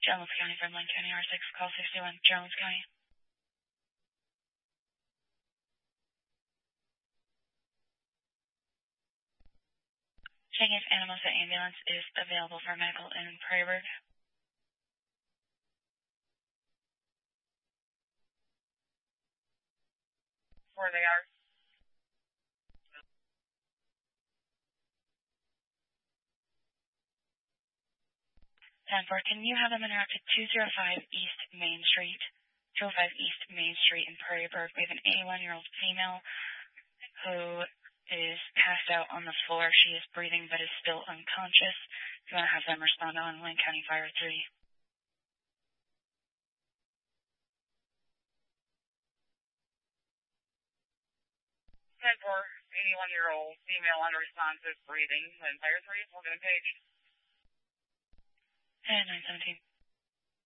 Jones County from Lane County R6, call 61, Jones County. Checking if Anamosa ambulance is available for medical in Prairie. Where they are. 10-4, can you have them interrupt at 205 East Main Street? 205 East Main Street in Prairie Burke. We have an 81-year-old female who is passed out on the floor. She is breathing but is still unconscious. You want to have them respond on Lane County Fire 3. 10-4, 81-year-old female unresponsive breathing. Lane Fire 3, we'll get a page. And 917.